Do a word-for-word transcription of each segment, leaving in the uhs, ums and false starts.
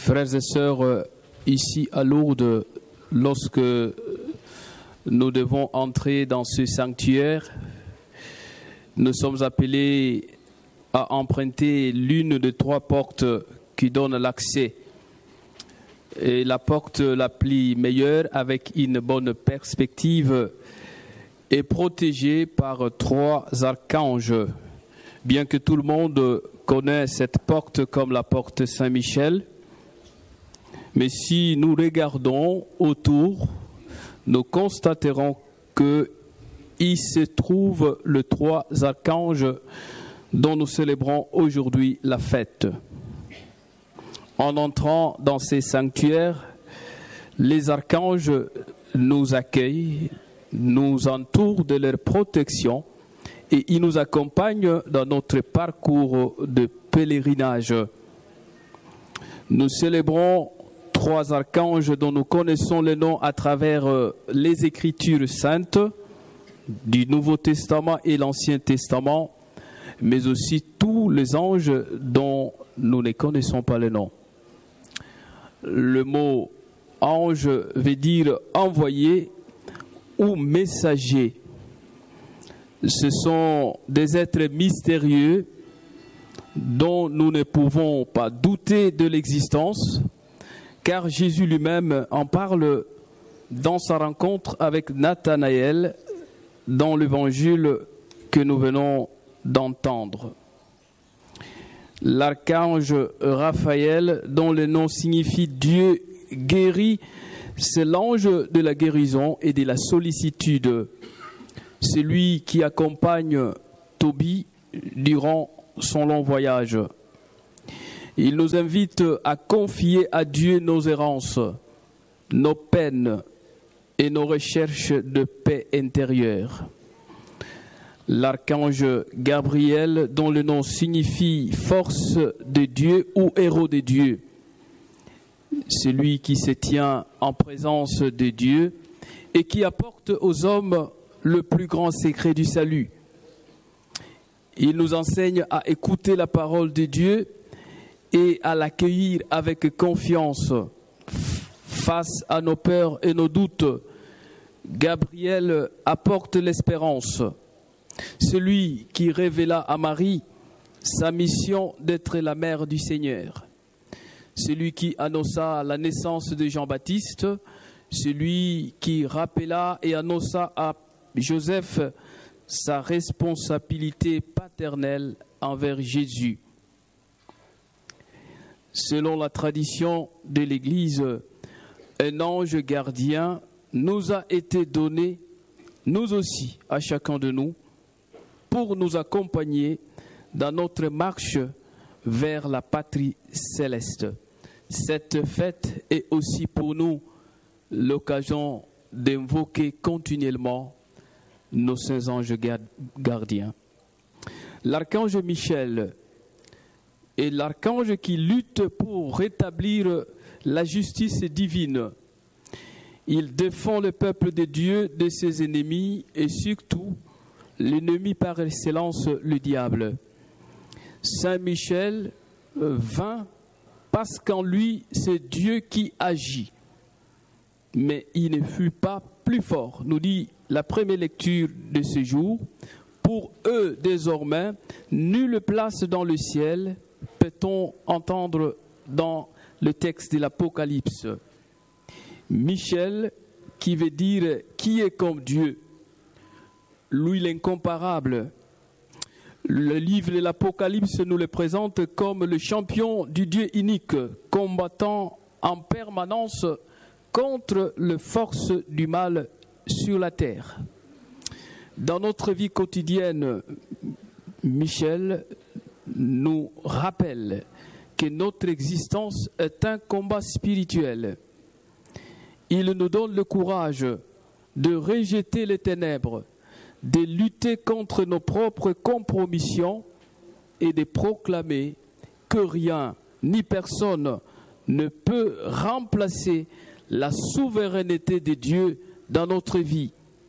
Frères et sœurs, ici à Lourdes, lorsque nous devons entrer dans ce sanctuaire, nous sommes appelés à emprunter l'une des trois portes qui donnent l'accès. Et la porte la plus meilleure, avec une bonne perspective, est protégée par trois archanges. Bien que tout le monde connaisse cette porte comme la porte Saint-Michel, mais si nous regardons autour, nous constaterons qu'il se trouve les trois archanges dont nous célébrons aujourd'hui la fête. En entrant dans ces sanctuaires, les archanges nous accueillent, nous entourent de leur protection et ils nous accompagnent dans notre parcours de pèlerinage. Nous célébrons trois archanges dont nous connaissons les noms à travers les Écritures saintes du Nouveau Testament et l'Ancien Testament, mais aussi tous les anges dont nous ne connaissons pas les noms. Le mot ange veut dire envoyé ou messager. Ce sont des êtres mystérieux dont nous ne pouvons pas douter de l'existence, car Jésus lui-même en parle dans sa rencontre avec Nathanaël dans l'évangile que nous venons d'entendre. L'archange Raphaël, dont le nom signifie Dieu guérit, c'est l'ange de la guérison et de la sollicitude. C'est lui qui accompagne Tobie durant son long voyage. Il nous invite à confier à Dieu nos errances, nos peines et nos recherches de paix intérieure. L'archange Gabriel, dont le nom signifie force de Dieu ou héros de Dieu, c'est lui qui se tient en présence de Dieu et qui apporte aux hommes le plus grand secret du salut. Il nous enseigne à écouter la parole de Dieu et à l'accueillir avec confiance face à nos peurs et nos doutes. Gabriel apporte l'espérance. Celui qui révéla à Marie sa mission d'être la mère du Seigneur. Celui qui annonça la naissance de Jean-Baptiste. Celui qui rappela et annonça à Joseph sa responsabilité paternelle envers Jésus. Selon la tradition de l'Église, un ange gardien nous a été donné, nous aussi, à chacun de nous, pour nous accompagner dans notre marche vers la patrie céleste. Cette fête est aussi pour nous l'occasion d'invoquer continuellement nos saints anges gardiens. L'archange Michel est l'archange qui lutte pour rétablir la justice divine. Il défend le peuple de Dieu de ses ennemis et surtout l'ennemi par excellence, le diable. Saint Michel vint parce qu'en lui, c'est Dieu qui agit. Mais il ne fut pas plus fort, nous dit la première lecture de ce jour. Pour eux, désormais, nulle place dans le ciel, peut-on entendre dans le texte de l'Apocalypse. Michel, qui veut dire qui est comme Dieu, lui l'incomparable. Le livre de l'Apocalypse nous le présente comme le champion du Dieu unique, combattant en permanence contre les forces du mal sur la terre. Dans notre vie quotidienne, Michel nous rappelle que notre existence est un combat spirituel. Il nous donne le courage de rejeter les ténèbres, de lutter contre nos propres compromissions et de proclamer que rien ni personne ne peut remplacer la souveraineté de Dieu dans notre vie.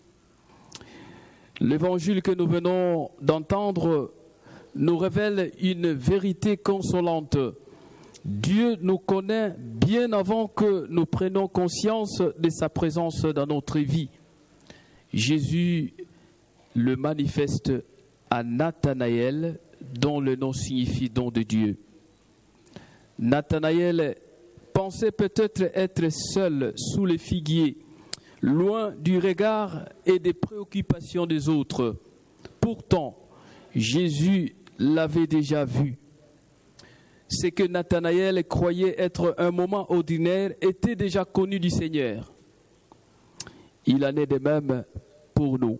L'évangile que nous venons d'entendre nous révèle une vérité consolante. Dieu nous connaît bien avant que nous prenions conscience de sa présence dans notre vie. Jésus le manifeste à Nathanaël, dont le nom signifie don de Dieu. Nathanaël pensait peut-être être seul sous les figuiers, loin du regard et des préoccupations des autres. Pourtant, Jésus l'avait déjà vu. Ce que Nathanaël croyait être un moment ordinaire était déjà connu du Seigneur. Il en est de même pour nous.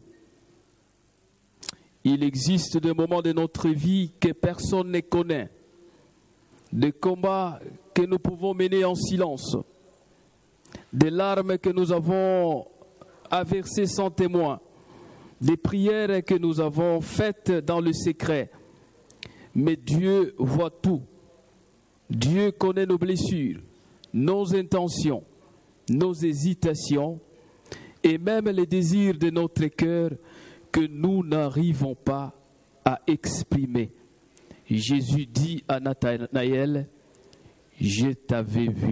Il existe des moments de notre vie que personne ne connaît, des combats que nous pouvons mener en silence, des larmes que nous avons à verser sans témoin, des prières que nous avons faites dans le secret. Mais Dieu voit tout. Dieu connaît nos blessures, nos intentions, nos hésitations et même les désirs de notre cœur que nous n'arrivons pas à exprimer. Jésus dit à Nathanaël, « Je t'avais vu. »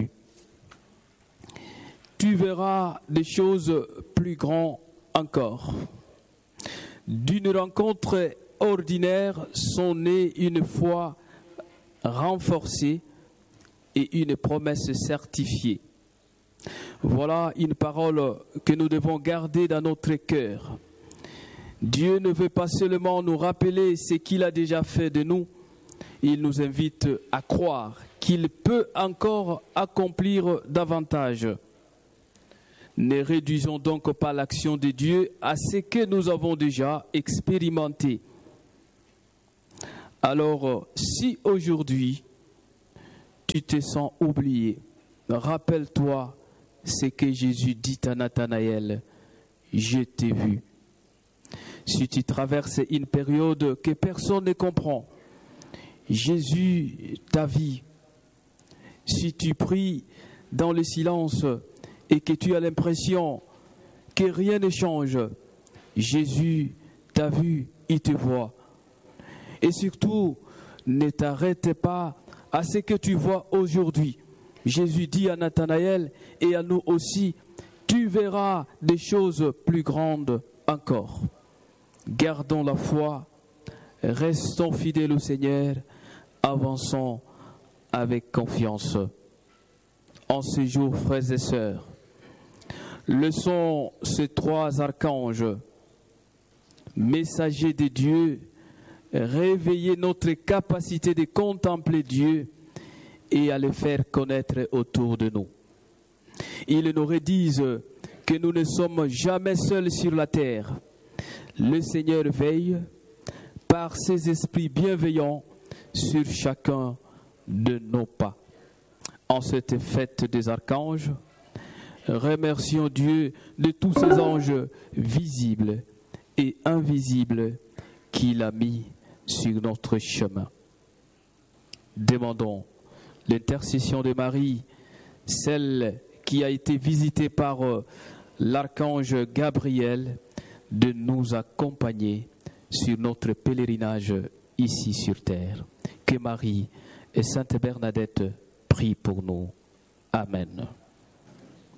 Tu verras des choses plus grandes encore. D'une rencontre ordinaire sont nées une foi renforcée et une promesse certifiée. Voilà une parole que nous devons garder dans notre cœur. Dieu ne veut pas seulement nous rappeler ce qu'il a déjà fait de nous, il nous invite à croire qu'il peut encore accomplir davantage. Ne réduisons donc pas l'action de Dieu à ce que nous avons déjà expérimenté. Alors, si aujourd'hui tu te sens oublié, rappelle-toi ce que Jésus dit à Nathanaël, « Je t'ai vu ». Si tu traverses une période que personne ne comprend, Jésus t'a vu. Si tu pries dans le silence et que tu as l'impression que rien ne change, Jésus t'a vu, il te voit. Et surtout, ne t'arrête pas à ce que tu vois aujourd'hui. Jésus dit à Nathanaël et à nous aussi, tu verras des choses plus grandes encore. Gardons la foi, restons fidèles au Seigneur, avançons avec confiance. En ce jour, frères et sœurs, laissons ces trois archanges, messagers de Dieu, réveiller notre capacité de contempler Dieu et à le faire connaître autour de nous. Ils nous redisent que nous ne sommes jamais seuls sur la terre. Le Seigneur veille par ses esprits bienveillants sur chacun de nos pas. En cette fête des archanges, remercions Dieu de tous ces anges visibles et invisibles qu'il a mis sur notre chemin. Demandons l'intercession de Marie, celle qui a été visitée par l'archange Gabriel, de nous accompagner sur notre pèlerinage ici sur terre. Que Marie et Sainte Bernadette prient pour nous. Amen.